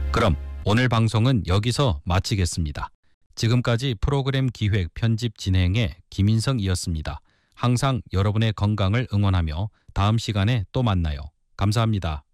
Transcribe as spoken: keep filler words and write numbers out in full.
그럼 오늘 방송은 여기서 마치겠습니다. 지금까지 프로그램 기획 편집 진행의 김인성이었습니다. 항상 여러분의 건강을 응원하며 다음 시간에 또 만나요. 감사합니다.